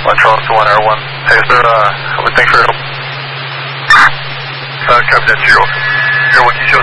1 Charles to 1 Air 1. Hey, sir, thanks for your help. Copy that, 0. 0 1 Keisha.